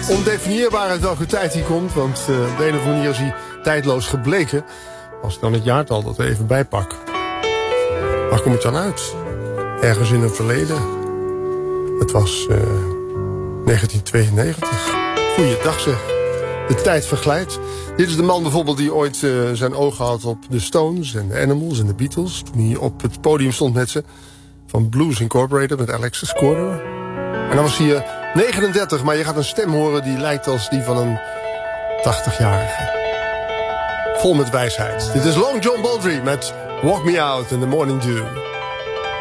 Ondefinieerbaar uit welke tijd hij komt, want op de een of andere manier is hij tijdloos gebleken. Als ik dan het jaartal dat er even bij pak. Waar kom ik dan uit? Ergens in het verleden. Het was 1992. Goeiedag zeg. De tijd verglijdt. Dit is de man bijvoorbeeld die ooit zijn ogen had op de Stones en de Animals en de Beatles. Toen hij op het podium stond met ze. Van Blues Incorporated met Alexis Corder. En dan was hij 39, maar je gaat een stem horen die lijkt als die van een 80-jarige. Vol met wijsheid. Dit is Long John Baldry met Walk Me Out in the Morning Dew.